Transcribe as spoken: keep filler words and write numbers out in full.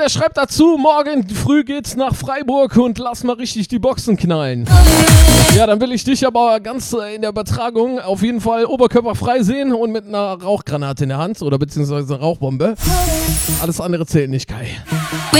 wer schreibt dazu? Morgen früh geht's nach Freiburg und lass mal richtig die Boxen knallen. Ja, dann will ich dich aber ganz in der Übertragung auf jeden Fall oberkörperfrei sehen und mit einer Rauchgranate in der Hand oder beziehungsweise einer Rauchbombe. Alles andere zählt nicht, Kai.